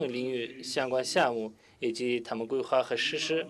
领域相关项目以及他们规划和实施。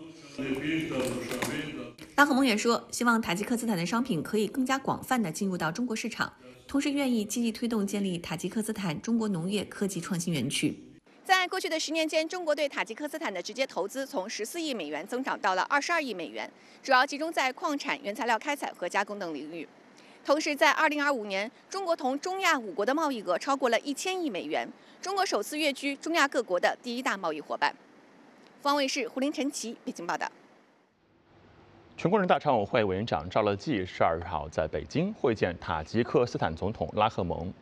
拉赫蒙也说，希望塔吉克斯坦的商品可以更加广泛地进入到中国市场，同时愿意积极推动建立塔吉克斯坦中国农业科技创新园区。 在过去的10年间，中国对塔吉克斯坦的直接投资从14亿美元增长到了22亿美元，主要集中在矿产、原材料开采和加工等领域。同时，在2025年，中国同中亚5国的贸易额超过了1000亿美元，中国首次跃居中亚各国的第1大贸易伙伴。方卫视胡林、陈奇北京报道。 全国人大常委会委员长赵乐际12号在北京会见塔吉克斯坦总统拉赫蒙。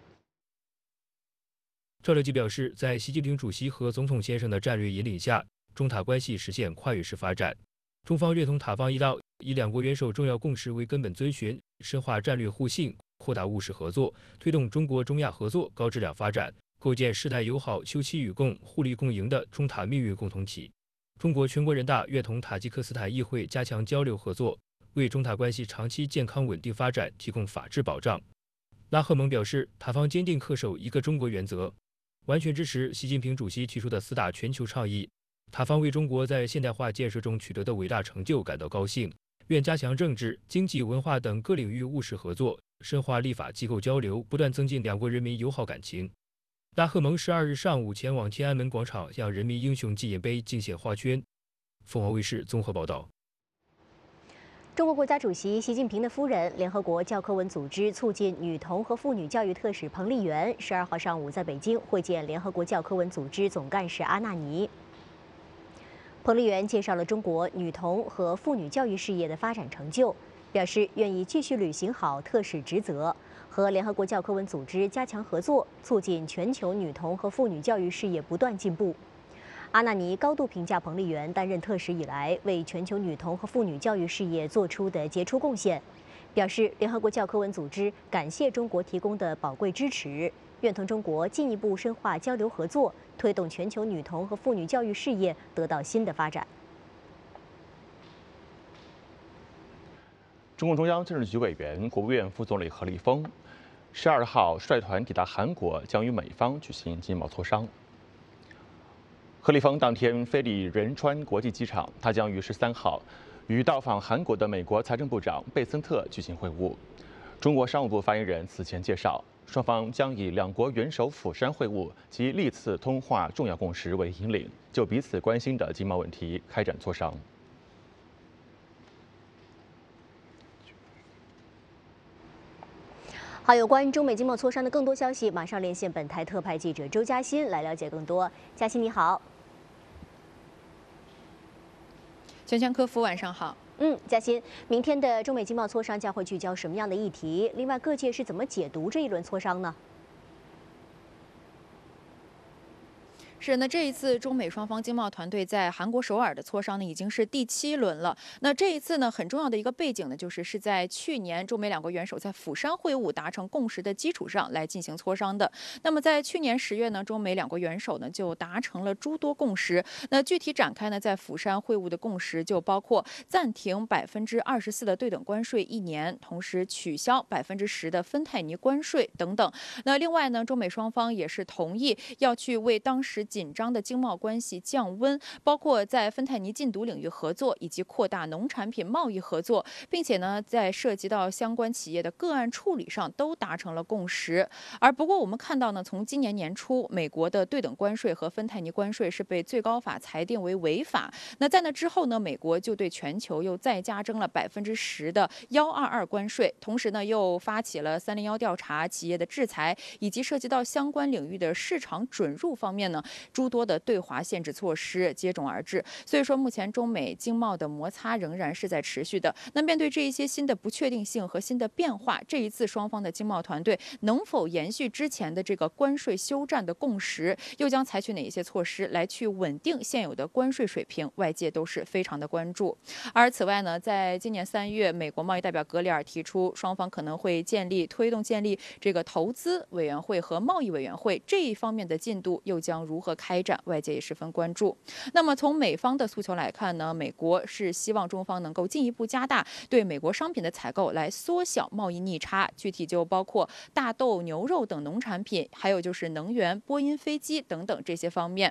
赵乐际表示，在习近平主席和总统先生的战略引领下，中塔关系实现跨越式发展。中方认同塔方一道，以两国元首重要共识为根本遵循，深化战略互信，扩大务实合作，推动中国中亚合作高质量发展，构建世代友好、休戚与共、互利共赢的中塔命运共同体。中国全国人大愿同塔吉克斯坦议会加强交流合作，为中塔关系长期健康稳定发展提供法治保障。拉赫蒙表示，塔方坚定恪守一个中国原则，完全支持习近平主席提出的4大全球倡议。塔方为中国在现代化建设中取得的伟大成就感到高兴，愿加强政治、经济、文化等各领域务实合作，深化立法机构交流，不断增进两国人民友好感情。拉赫蒙12日上午前往天安门广场向人民英雄纪念碑敬献花圈。凤凰卫视综合报道。 中国国家主席习近平的夫人、联合国教科文组织促进女童和妇女教育特使彭丽媛12号上午在北京会见联合国教科文组织总干事阿纳尼。彭丽媛介绍了中国女童和妇女教育事业的发展成就，表示愿意继续履行好特使职责，和联合国教科文组织加强合作，促进全球女童和妇女教育事业不断进步。阿纳尼高度评价彭丽媛担任特使以来为全球女童和妇女教育事业做出的杰出贡献，表示联合国教科文组织感谢中国提供的宝贵支持，愿同中国进一步深化交流合作，推动全球女童和妇女教育事业得到新的发展。 中共中央政治局委员、国务院副总理何立峰12号率团抵达韩国，将与美方举行经贸磋商。何立峰当天飞抵仁川国际机场，他将于13号与到访韩国的美国财政部长贝森特举行会晤。中国商务部发言人此前介绍，双方将以两国元首釜山会晤及历次通话重要共识为引领，就彼此关心的经贸问题开展磋商。 好，有关中美经贸磋商的更多消息，马上连线本台特派记者周嘉欣来了解更多。嘉欣，你好。 全科夫，晚上好。 嘉欣，明天的中美经贸磋商将会聚焦什么样的议题？另外，各界是怎么解读这一轮磋商呢？ 是，那这一次中美双方经贸团队在韩国首尔的磋商呢，已经是第7轮了。那这一次呢，很重要的一个背景呢，是在去年中美两国元首在釜山会晤达成共识的基础上来进行磋商的。那么在去年10月呢，中美两国元首呢就达成了诸多共识。那具体展开呢，在釜山会晤的共识就包括暂停24%的对等关税1年，同时取消10%的芬太尼关税等等。那另外呢，中美双方也是同意要去为当时紧张的经贸关系降温，包括在芬太尼禁毒领域合作，以及扩大农产品贸易合作，并且呢，在涉及到相关企业的个案处理上都达成了共识。而不过我们看到呢，从今年年初，美国的对等关税和芬太尼关税是被最高法裁定为违法。那在那之后呢，美国就对全球又再加征了10%的122关税，同时呢，又发起了301调查、企业的制裁，以及涉及到相关领域的市场准入方面呢，诸多的对华限制措施接踵而至，所以说目前中美经贸的摩擦仍然是在持续的。那面对这一些新的不确定性和新的变化，这一次双方的经贸团队能否延续之前的这个关税休战的共识，又将采取哪一些措施来去稳定现有的关税水平，外界都是非常的关注。而此外呢，在今年3月，美国贸易代表格里尔提出，双方可能会推动建立这个投资委员会和贸易委员会，这一方面的进度又将如何开展，外界也十分关注。那么从美方的诉求来看呢，美国是希望中方能够进一步加大对美国商品的采购，来缩小贸易逆差，具体就包括大豆、牛肉等农产品，还有就是能源、波音飞机等等这些方面。